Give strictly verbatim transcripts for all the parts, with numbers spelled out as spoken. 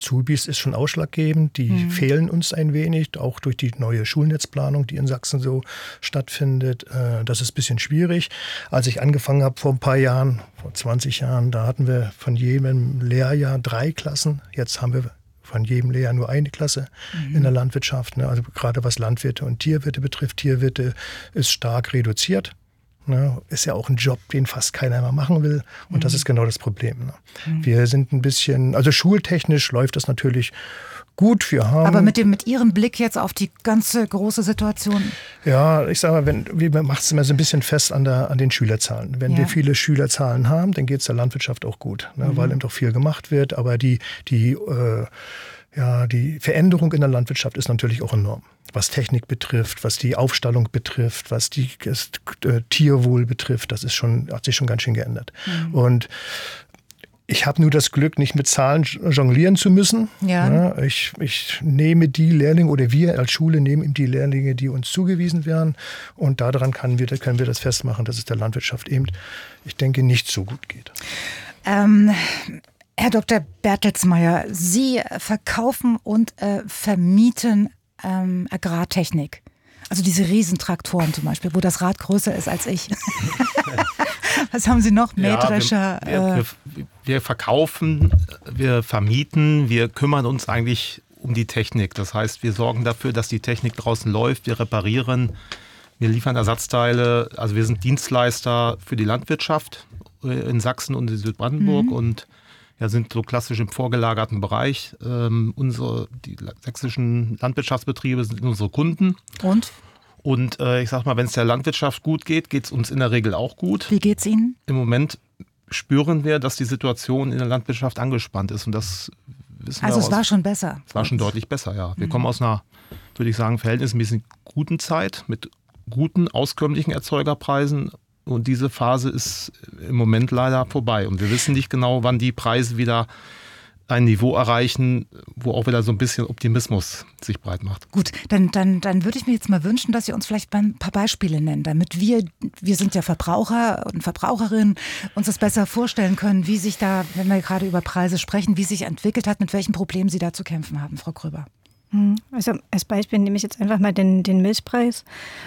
Azubis ist schon ausschlaggebend, die mhm. fehlen uns ein wenig, auch durch die neue Schulnetzplanung, die in Sachsen so stattfindet. Das ist ein bisschen schwierig. Als ich angefangen habe vor ein paar Jahren, vor zwanzig Jahren, da hatten wir von jedem Lehrjahr drei Klassen. Jetzt haben wir von jedem Lehrjahr nur eine Klasse mhm. in der Landwirtschaft. Also gerade was Landwirte und Tierwirte betrifft, Tierwirte ist stark reduziert. Ne, ist ja auch ein Job, den fast keiner mehr machen will. Und mhm. das ist genau das Problem. Ne? Mhm. Wir sind ein bisschen, also schultechnisch läuft das natürlich gut. Wir haben, aber mit dem, mit Ihrem Blick jetzt auf die ganze große Situation? Ja, ich sage mal, wenn, wir machen es immer so ein bisschen fest an, der, an den Schülerzahlen. Wenn ja. wir viele Schülerzahlen haben, dann geht es der Landwirtschaft auch gut, ne? mhm. weil eben doch viel gemacht wird. Aber die, die äh, Ja, die Veränderung in der Landwirtschaft ist natürlich auch enorm. Was Technik betrifft, was die Aufstallung betrifft, was die das, äh, Tierwohl betrifft, das ist schon, hat sich schon ganz schön geändert. Mhm. Und ich habe nur das Glück, nicht mit Zahlen jonglieren zu müssen. Ja. Ja, ich, ich nehme die Lehrlinge, oder wir als Schule nehmen die Lehrlinge, die uns zugewiesen werden. Und daran können wir, können wir das festmachen, dass es der Landwirtschaft eben, ich denke, nicht so gut geht. Ähm... Herr Doktor Bertelsmeier, Sie verkaufen und äh, vermieten ähm, Agrartechnik. Also diese Riesentraktoren zum Beispiel, wo das Rad größer ist als ich. Was haben Sie noch? Mähdrescher? Ja, wir, wir, wir, wir verkaufen, wir vermieten, wir kümmern uns eigentlich um die Technik. Das heißt, wir sorgen dafür, dass die Technik draußen läuft, wir reparieren, wir liefern Ersatzteile. Also wir sind Dienstleister für die Landwirtschaft in Sachsen und in Südbrandenburg mhm. und ja, sind so klassisch im vorgelagerten Bereich. Ähm, unsere, die sächsischen Landwirtschaftsbetriebe sind unsere Kunden. Und? Und äh, ich sag mal, wenn es der Landwirtschaft gut geht, geht es uns in der Regel auch gut. Wie geht's Ihnen? Im Moment spüren wir, dass die Situation in der Landwirtschaft angespannt ist. Und das wissen also wir es aus, war schon besser? Es war schon deutlich besser, ja. Wir mhm. kommen aus einer, würde ich sagen, verhältnismäßig guten Zeit mit guten, auskömmlichen Erzeugerpreisen. Und diese Phase ist im Moment leider vorbei. Und wir wissen nicht genau, wann die Preise wieder ein Niveau erreichen, wo auch wieder so ein bisschen Optimismus sich breit macht. Gut, dann, dann, dann würde ich mir jetzt mal wünschen, dass Sie uns vielleicht ein paar Beispiele nennen, damit wir, wir sind ja Verbraucher und Verbraucherinnen, uns das besser vorstellen können, wie sich da, wenn wir gerade über Preise sprechen, wie sich entwickelt hat, mit welchen Problemen Sie da zu kämpfen haben, Frau Gröber. Also als Beispiel nehme ich jetzt einfach mal den, den Milchpreis.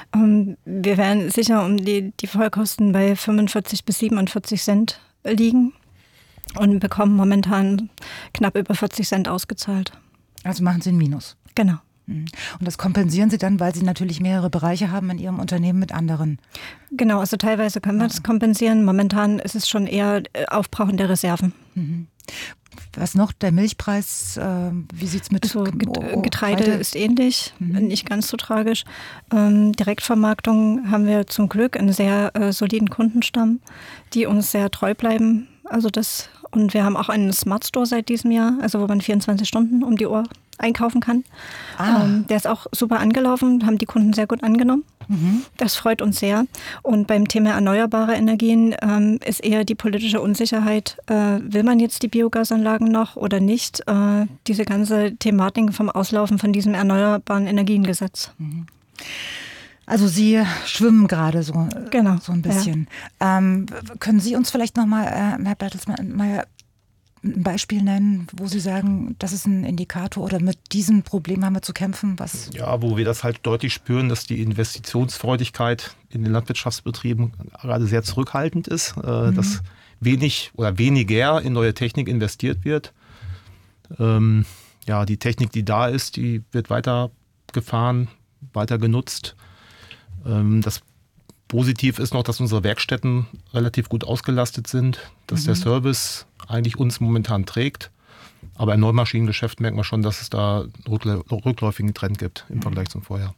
Wir werden sicher um die, die Vollkosten bei fünfundvierzig bis siebenundvierzig Cent liegen und bekommen momentan knapp über vierzig Cent ausgezahlt. Also machen Sie ein Minus? Genau. Und das kompensieren Sie dann, weil Sie natürlich mehrere Bereiche haben in Ihrem Unternehmen mit anderen? Genau, also teilweise können wir das kompensieren. Momentan ist es schon eher Aufbrauchen der Reserven. Mhm. Was noch? Der Milchpreis, äh, wie sieht es mit also, Getreide ist ähnlich, mhm. nicht ganz so tragisch. Ähm, Direktvermarktung haben wir zum Glück einen sehr äh, soliden Kundenstamm, die uns sehr treu bleiben. Also das, und wir haben auch einen Smart Store seit diesem Jahr, also wo man vierundzwanzig Stunden um die Uhr einkaufen kann. Ah. Ähm, der ist auch super angelaufen, haben die Kunden sehr gut angenommen. Mhm. Das freut uns sehr. Und beim Thema erneuerbare Energien ähm, ist eher die politische Unsicherheit, äh, will man jetzt die Biogasanlagen noch oder nicht? Äh, diese ganze Thematik vom Auslaufen von diesem erneuerbaren Energiengesetz. Mhm. Also Sie schwimmen gerade so, genau, so ein bisschen. Ja. Ähm, können Sie uns vielleicht nochmal, äh, Herr Bertelsmeier, ein Beispiel nennen, wo Sie sagen, das ist ein Indikator oder mit diesem Problem haben wir zu kämpfen? Was? Ja, wo wir das halt deutlich spüren, dass die Investitionsfreudigkeit in den Landwirtschaftsbetrieben gerade sehr zurückhaltend ist, äh, mhm. dass wenig oder weniger in neue Technik investiert wird. Ähm, ja, die Technik, die da ist, die wird weiter gefahren, weiter genutzt. Ähm, das Positiv ist noch, dass unsere Werkstätten relativ gut ausgelastet sind, dass mhm. der Service eigentlich uns momentan trägt. Aber im Neumaschinengeschäft merkt man schon, dass es da einen rückläufigen Trend gibt im Vergleich zum Vorjahr.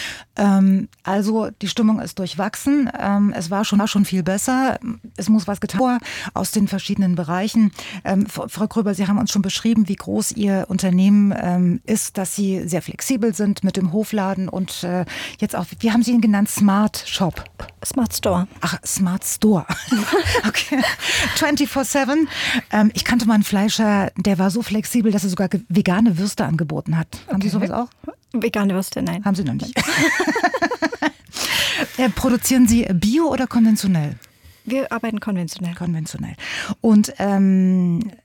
Ähm, also die Stimmung ist durchwachsen. Ähm, es war schon, war schon viel besser. Es muss was getan werden aus den verschiedenen Bereichen. Ähm, Frau Gröber, Sie haben uns schon beschrieben, wie groß Ihr Unternehmen ähm, ist, dass Sie sehr flexibel sind mit dem Hofladen und äh, jetzt auch, wie haben Sie ihn genannt? Smart Shop? Smart Store. Ach, Smart Store. Okay. vierundzwanzig sieben. Ähm, ich kannte mal einen Fleischer, der war so flexibel, dass er sogar vegane Würste angeboten hat. Haben okay. Sie sowas auch? Vegane Würste, nein. Haben Sie noch nicht. Ja, produzieren Sie bio oder konventionell? Wir arbeiten konventionell. Konventionell. Und ähm,